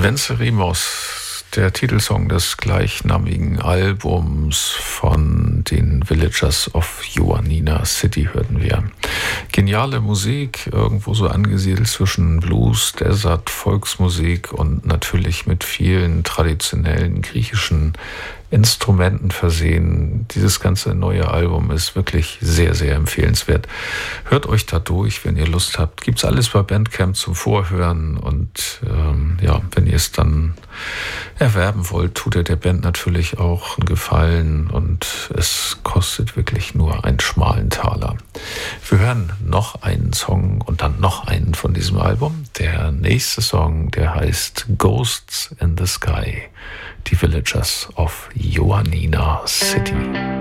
Venceremos, der Titelsong des gleichnamigen Albums von den Villagers of Ioannina City hörten wir. Geniale Musik, irgendwo so angesiedelt zwischen Blues, Desert, Volksmusik und natürlich mit vielen traditionellen griechischen Instrumenten versehen. Dieses ganze neue Album ist wirklich sehr, sehr empfehlenswert. Hört euch da durch, wenn ihr Lust habt. Gibt's alles bei Bandcamp zum Vorhören und wenn ihr es dann erwerben wollt, tut ihr der Band natürlich auch einen Gefallen und es kostet wirklich nur einen schmalen Taler. Wir hören noch einen Song und dann noch einen von diesem Album. Der nächste Song, der heißt Ghosts in the Sky. Die Villagers of Ioannina City.